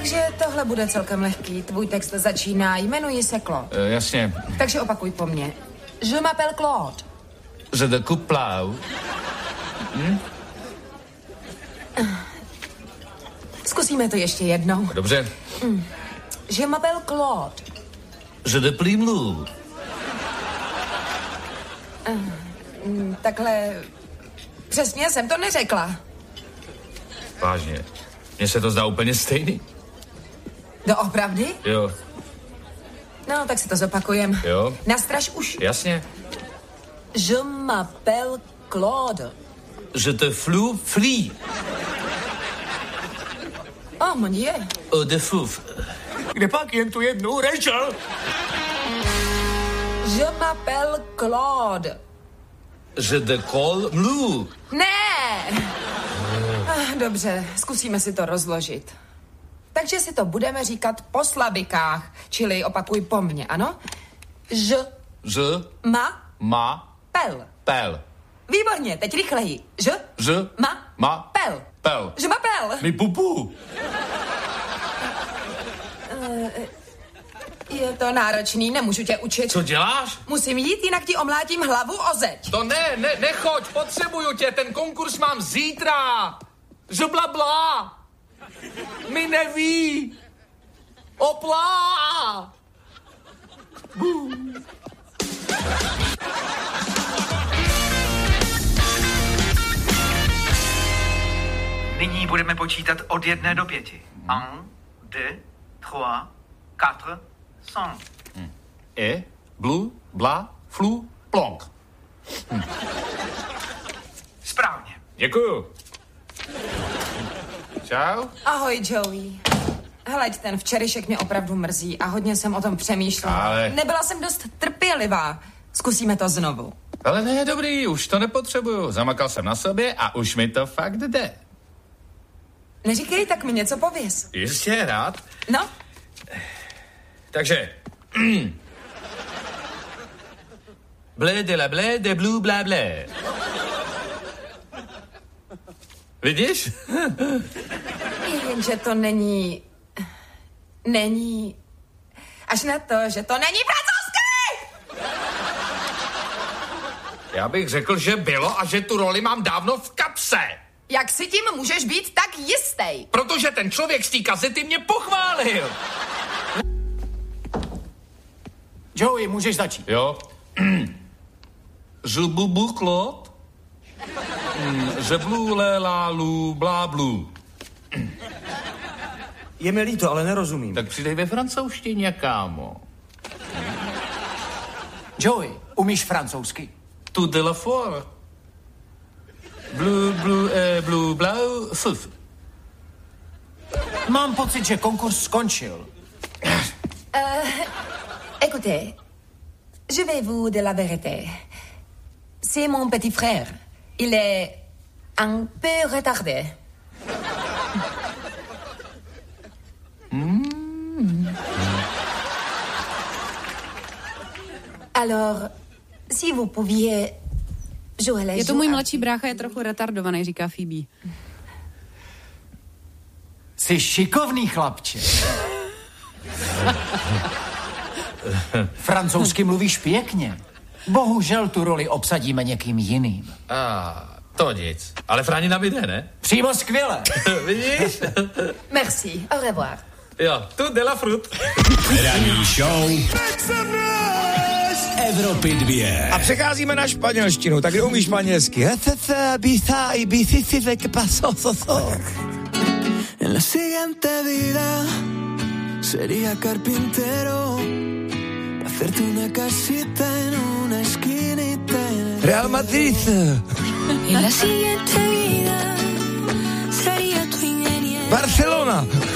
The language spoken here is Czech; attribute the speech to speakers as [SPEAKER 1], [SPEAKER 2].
[SPEAKER 1] Takže tohle bude celkem lehký. Tvůj text začíná, jmenuji se Claude.
[SPEAKER 2] Jasně.
[SPEAKER 1] Takže opakuj po mně. Je m'appelle Claude.
[SPEAKER 2] Je de Couplau.
[SPEAKER 1] Zkusíme to ještě jednou.
[SPEAKER 2] Dobře.
[SPEAKER 1] Je m'appelle Claude.
[SPEAKER 2] Je de Plymouth.
[SPEAKER 1] Takhle... Přesně jsem to neřekla.
[SPEAKER 2] Vážně. Mně se to zdá úplně stejný.
[SPEAKER 1] Doopravdy?
[SPEAKER 2] Jo.
[SPEAKER 1] No, tak si to zopakujem.
[SPEAKER 2] Jo.
[SPEAKER 1] Nastraž uši.
[SPEAKER 2] Jasně.
[SPEAKER 1] Je m'appelle Claude.
[SPEAKER 2] Je te flou flee.
[SPEAKER 1] Oh, mon Dieu.
[SPEAKER 2] Eau de fouf.
[SPEAKER 3] Kde pak jen tu jednu, Rachel?
[SPEAKER 1] Je m'appelle Claude.
[SPEAKER 2] Je de col mlou.
[SPEAKER 1] Ne! Dobře, zkusíme si to rozložit. Takže si to budeme říkat po slabikách, čili opakuj po mně, ano? Je
[SPEAKER 2] Ma
[SPEAKER 1] pel.
[SPEAKER 2] pel.
[SPEAKER 1] Výborně, teď rychleji. Je
[SPEAKER 2] Ma
[SPEAKER 1] pel.
[SPEAKER 2] pel.
[SPEAKER 1] Je m'appelle.
[SPEAKER 2] Mi pupu.
[SPEAKER 1] Je to náročný, nemůžu tě učit.
[SPEAKER 2] Co děláš?
[SPEAKER 1] Musím jít, jinak ti omlátím hlavu o zeď.
[SPEAKER 2] To nechoď, potřebuju tě, ten konkurs mám zítra. Je bla bla. Mi neví. Opla.
[SPEAKER 4] Nyní budeme počítat od 1 do 5. 1, 2, 3, 4, 5.
[SPEAKER 2] Blu, bla, flu, plonk.
[SPEAKER 4] Správně.
[SPEAKER 2] Děkuju. Čau.
[SPEAKER 1] Ahoj, Joey. Hleď, ten včerejšek mě opravdu mrzí a hodně jsem o tom přemýšlela.
[SPEAKER 2] Ale...
[SPEAKER 1] Nebyla jsem dost trpělivá. Zkusíme to znovu.
[SPEAKER 2] Ale ne, dobrý, už to nepotřebuju. Zamakal jsem na sobě a už mi to fakt jde.
[SPEAKER 1] Neříkej, tak mi něco pověz.
[SPEAKER 2] Jistě, rád.
[SPEAKER 1] No?
[SPEAKER 2] Takže... Blé de la blé de blue blá blé. Vidíš?
[SPEAKER 1] Jenže to není... Až na to, že to není francouzsky!
[SPEAKER 2] Já bych řekl, že bylo a že tu roli mám dávno v kapse.
[SPEAKER 1] Jak si tím můžeš být tak jistý?
[SPEAKER 2] Protože ten člověk z té kazety mě pochválil.
[SPEAKER 3] Joey, můžeš začít.
[SPEAKER 2] Jo. Je bubu Claude. Je blu le la lu bla blu.
[SPEAKER 3] Je mi líto, ale nerozumím.
[SPEAKER 2] Tak přidej ve francouzštině, kámo.
[SPEAKER 3] Joey, umíš francouzsky?
[SPEAKER 2] Tu de la foire. Blu, blau, fuf.
[SPEAKER 3] Mám pocit, že konkurs skončil.
[SPEAKER 1] Écoutez, je vais vous de la vérité. C'est mon petit frère. Il est un peu retardé. Alors, si vous pouviez jouer les
[SPEAKER 5] Je to můj mladší brácha, je trochu retardovaný, říká Phoebe.
[SPEAKER 3] Jsi šikovný chlapče. Francouzsky mluvíš pěkně. Bohužel tu roli obsadíme někým jiným.
[SPEAKER 2] To nic. Ale Franina mi jde, ne?
[SPEAKER 3] Přímo skvěle.
[SPEAKER 2] Vidíš?
[SPEAKER 1] Merci, au revoir.
[SPEAKER 2] Jo, tu de la fruit.
[SPEAKER 6] Ranní show Evropy 2.
[SPEAKER 7] A přecházíme na španělštinu, tak kdo umí španělsky?
[SPEAKER 8] En la siguiente vida sería carpintero, hacerte una casita en una esquinita.
[SPEAKER 7] Real Madrid.
[SPEAKER 8] En la siguiente vida sería tu ingeniero.
[SPEAKER 7] Barcelona.